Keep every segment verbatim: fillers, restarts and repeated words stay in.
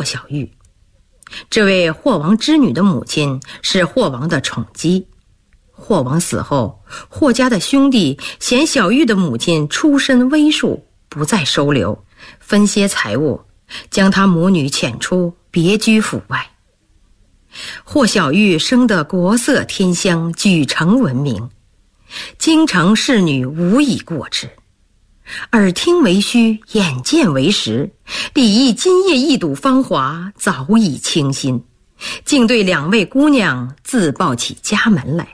小玉。这位霍王之女的母亲是霍王的宠姬。霍王死后，霍家的兄弟嫌小玉的母亲出身微庶，不再收留，分些财物，将他母女遣出，别居府外。霍小玉生得国色天香，举城闻名，京城侍女无以过之。耳听为虚，眼见为实，李毅今夜一睹芳华，早已倾心，竟对两位姑娘自报起家门来。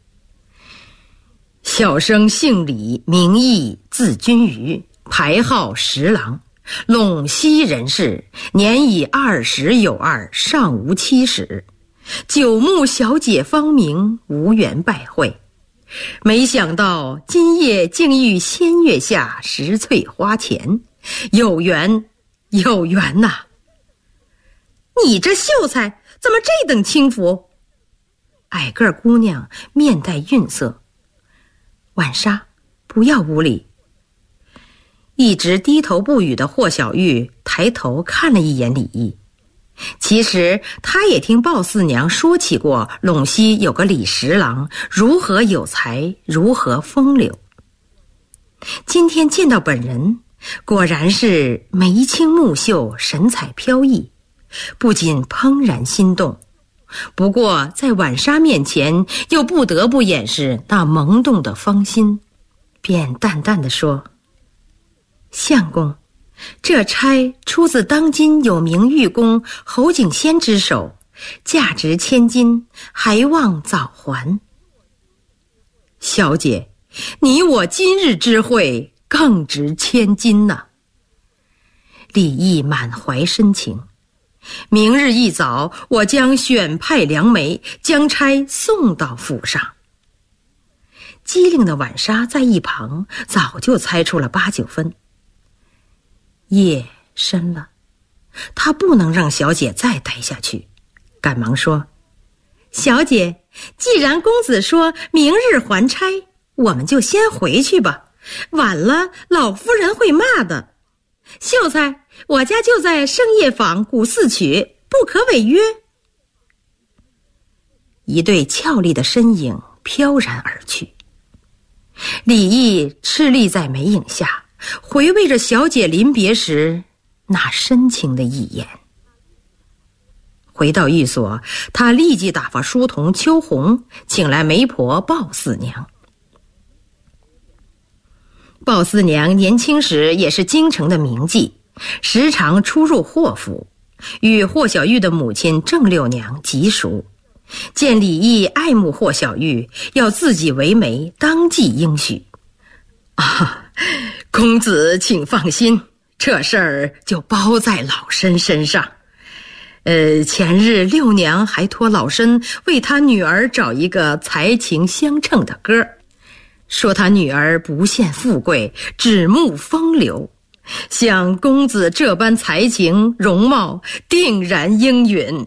小生姓李，名义，字君瑜，排号十郎，陇西人士，年已二十有二，尚无妻室。久慕小姐芳名，无缘拜会，没想到今夜竟遇仙月下，石翠花前，有缘有缘呐、啊！你这秀才怎么这等轻浮？矮个姑娘面带愠色。晚莎，不要无礼。一直低头不语的霍小玉抬头看了一眼李毅。其实他也听鲍四娘说起过陇西有个李十郎，如何有才，如何风流。今天见到本人，果然是眉清目秀，神采飘逸，不禁怦然心动。不过在晚莎面前又不得不掩饰那萌动的芳心，便淡淡地说：相公，这差出自当今有名玉工侯景仙之手，价值千金，还望早还。小姐，你我今日之会更值千金呐、啊！李毅满怀深情，明日一早，我将选派良媒，将差送到府上。机灵的晚莎在一旁早就猜出了八九分。夜深了，他不能让小姐再待下去，赶忙说：小姐，既然公子说明日还差，我们就先回去吧，晚了老夫人会骂的。秀才，我家就在圣业坊古寺曲，不可违约。一对俏丽的身影飘然而去。李毅痴立在眉影下，回味着小姐临别时那深情的一眼。回到寓所，他立即打发书童秋红请来媒婆鲍四娘。鲍四娘年轻时也是京城的名妓，时常出入霍府，与霍小玉的母亲郑六娘极熟。见李毅爱慕霍小玉，要自己为媒，当即应许。啊，公子请放心，这事儿就包在老身身上。呃，前日六娘还托老身为他女儿找一个才情相称的哥，说他女儿不羡富贵，只慕风流，像公子这般才情容貌，定然应允。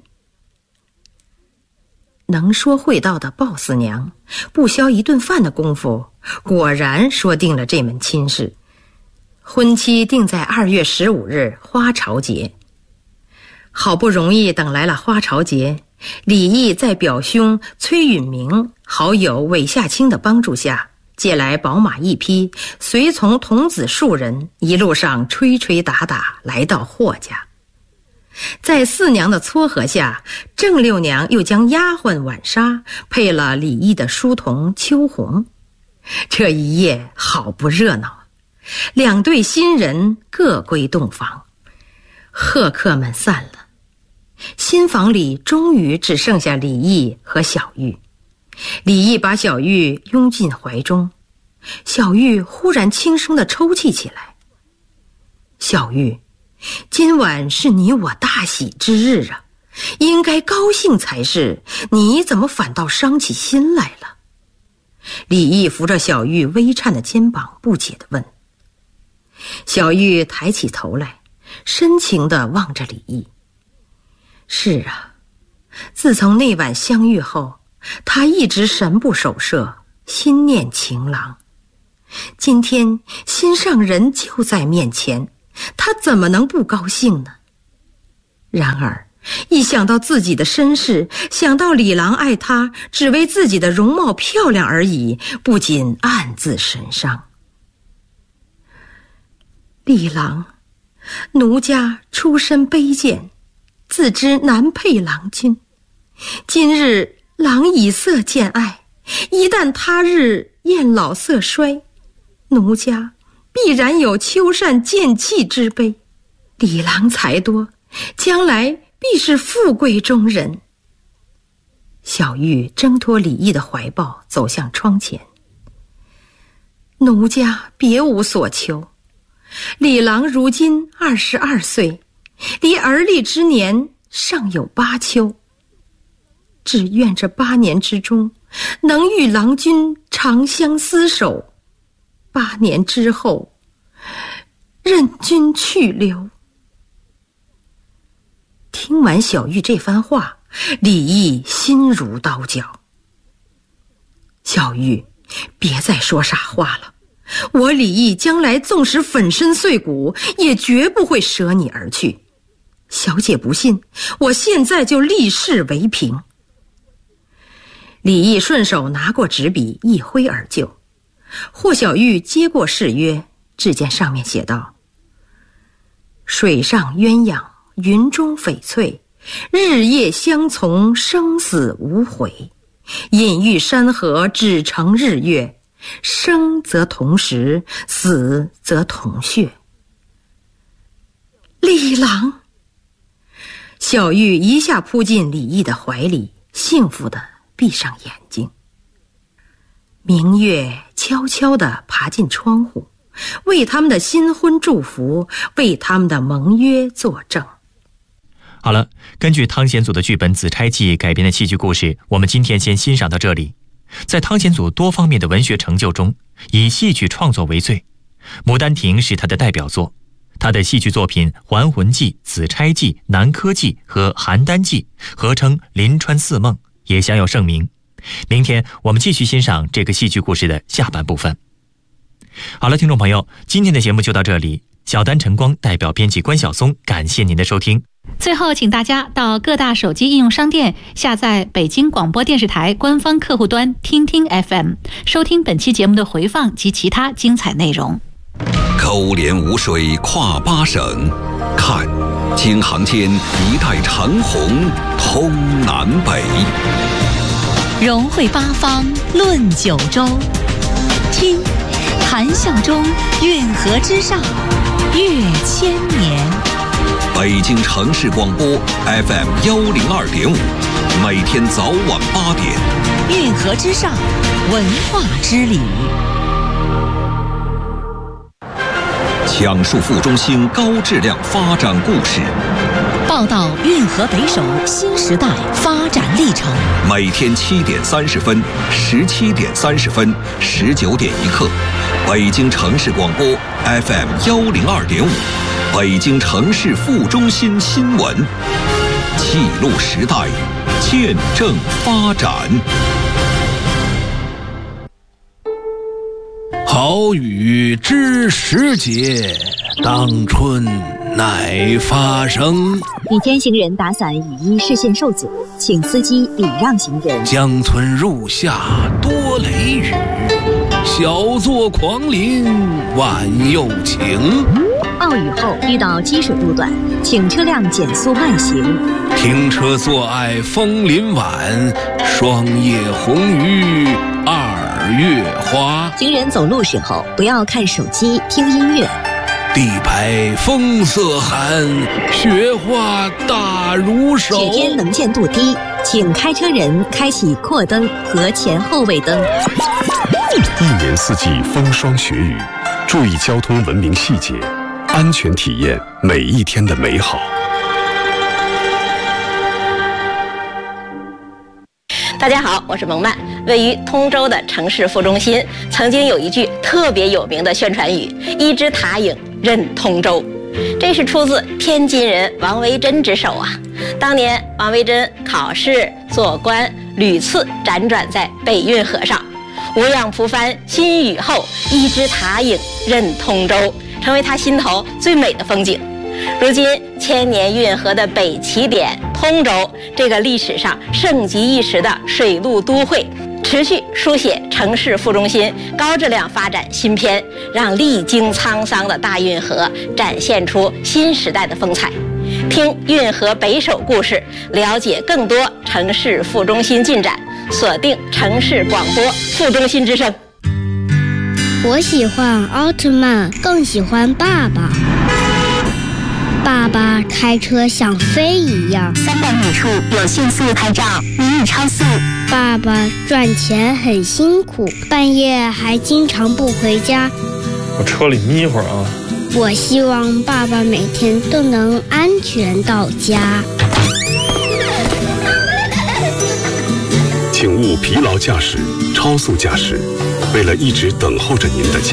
能说会道的鲍四娘，不消一顿饭的功夫，果然说定了这门亲事。婚期定在二月十五日花朝节。好不容易等来了花朝节，李毅在表兄崔允明、好友韦夏清的帮助下，借来宝马一匹，随从童子数人，一路上吹吹打打来到霍家。在四娘的撮合下，郑六娘又将丫鬟晚莎配了李毅的书童秋红。这一夜好不热闹，两对新人各归洞房，贺客们散了。新房里终于只剩下李毅和小玉。李毅把小玉拥进怀中，小玉忽然轻声地抽泣起来。小玉，今晚是你我大喜之日啊，应该高兴才是，你怎么反倒伤起心来了？李毅扶着小玉微颤的肩膀，不解地问。小玉抬起头来，深情地望着李毅。是啊，自从那晚相遇后，他一直神不守舍，心念情郎。今天心上人就在面前，他怎么能不高兴呢？ 然而一想到自己的身世，想到李郎爱她只为自己的容貌漂亮而已，不禁暗自神伤。李郎，奴家出身卑贱，自知难配郎君。今日郎以色见爱，一旦他日厌老色衰，奴家必然有秋扇见弃之悲。李郎才多，将来必是富贵中人。小玉挣脱李毅的怀抱，走向窗前。奴家别无所求，李郎如今二十二岁，离而立之年尚有八秋。只愿这八年之中，能与郎君长相厮守。八年之后，任君去留。听完小玉这番话，李毅心如刀绞。小玉，别再说傻话了，我李毅将来纵使粉身碎骨，也绝不会舍你而去。小姐不信，我现在就立誓为凭。李毅顺手拿过纸笔，一挥而就。霍小玉接过誓约，只见上面写道：水上鸳鸯，云中翡翠，日夜相从，生死无悔。隐喻山河，只成日月，生则同时，死则同穴。李郎！小玉一下扑进李毅的怀里，幸福地闭上眼睛。明月悄悄地爬进窗户，为他们的新婚祝福，为他们的盟约作证。 好了，根据汤显祖的剧本《紫钗记》改编的戏剧故事，我们今天先欣赏到这里。在汤显祖多方面的文学成就中，以戏曲创作为最，《牡丹亭》是他的代表作。他的戏剧作品《还魂记》《紫钗记》《南柯记》和《邯郸记》合称临川四梦，也享有盛名。明天我们继续欣赏这个戏剧故事的下半部分。好了，听众朋友，今天的节目就到这里。小丹晨光代表编辑关晓松，感谢您的收听。 最后，请大家到各大手机应用商店下载北京广播电视台官方客户端听听 F M， 收听本期节目的回放及其他精彩内容。 勾连无水跨八省，看京杭间一带长虹通南北， 融汇八方论九州，听谈笑中运河之上越千年。 北京城市广播 F M 幺零二点五，每天早晚八点， 运河之上，文化之旅。 讲述副中心高质量发展故事， 报道运河北首新时代发展历程。 每天七点三十分、十七点三十分、十九点一刻，北京城市广播 F M 幺零二点五，北京城市副中心新闻，记录时代，见证发展。 好雨知时节，当春乃发生。 比天行人打伞雨衣视线受阻，请司机礼让行人。 江村入夏多雷雨，小作狂淋晚又晴。 暴雨后遇到积水路段，请车辆减速慢行。 停车坐爱枫林晚，霜叶红于二月花。 行人走路时候不要看手机听音乐。 地白风色寒，雪花大如手。 雪天能见度低，请开车人开启扩灯和前后尾灯。 一年四季风霜雪雨，注意交通文明细节，安全体验每一天的美好。 大家好，我是蒙曼。位于通州的城市副中心，曾经有一句特别有名的宣传语：一枝塔影任通州。这是出自天津人王维珍之手啊。当年王维珍考试做官，屡次辗转在北运河上，无恙蒲帆新雨后，一枝塔影任通州，成为他心头最美的风景。 如今，千年运河的北起点通州这个历史上盛极一时的水陆都会，持续书写城市副中心高质量发展新篇，让历经沧桑的大运河展现出新时代的风采。听运河北首故事，了解更多城市副中心进展，锁定城市广播副中心之声。 我喜欢奥特曼，更喜欢爸爸。爸爸开车像飞一样， 三百米处有限速拍照，你已超速。 爸爸赚钱很辛苦，半夜还经常不回家。 我车里眯一会儿啊。 我希望爸爸每天都能安全到家。 请勿疲劳驾驶、超速驾驶。为了一直等候着您的家。